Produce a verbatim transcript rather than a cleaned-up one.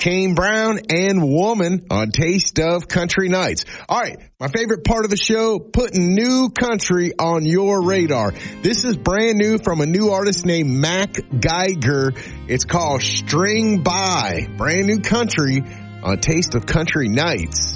Kane Brown and Woman on Taste of Country Nights. All right, my favorite part of the show, putting new country on your radar. This is brand new from a new artist named Mac Geiger. It's called String By. Brand new country on Taste of Country Nights.